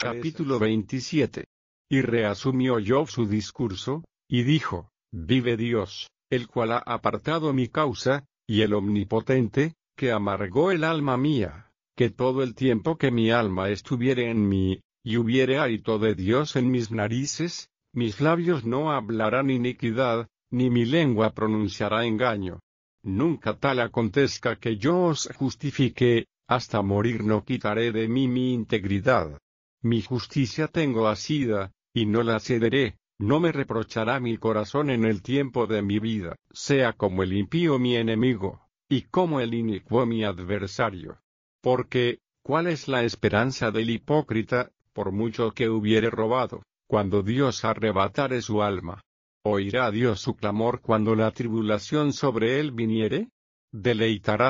Capítulo 27. Y reasumió Job su discurso, y dijo: Vive Dios, el cual ha apartado mi causa, y el Omnipotente, que amargó el alma mía, que todo el tiempo que mi alma estuviere en mí, y hubiere hálito de Dios en mis narices, mis labios no hablarán iniquidad, ni mi lengua pronunciará engaño. Nunca tal acontezca que yo os justifique, hasta morir no quitaré de mí mi integridad. Mi justicia tengo asida, y no la cederé, no me reprochará mi corazón en el tiempo de mi vida, sea como el impío mi enemigo, y como el inicuo mi adversario. Porque, ¿cuál es la esperanza del hipócrita, por mucho que hubiere robado, cuando Dios arrebatare su alma? ¿Oirá Dios su clamor cuando la tribulación sobre él viniere? ¿Deleitará